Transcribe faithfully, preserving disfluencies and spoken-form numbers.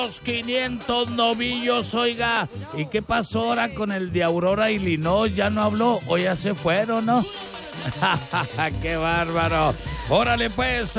Los quinientos novillos, oiga. ¿Y qué pasó ahora con el de Aurora, Illinois? ¿Ya no habló o ya se fueron, no? ¡Qué bárbaro! Órale, pues.